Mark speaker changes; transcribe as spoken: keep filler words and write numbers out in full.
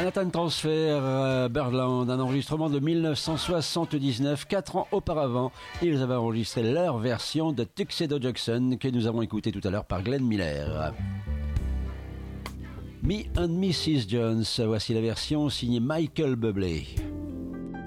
Speaker 1: Manhattan Transfer, euh, Birdland, un enregistrement de mille neuf cent soixante-dix-neuf, quatre ans auparavant. Ils avaient enregistré leur version de Tuxedo Jackson que nous avons écouté tout à l'heure par Glenn Miller. Me and missus Jones, voici la version signée Michael Bublé.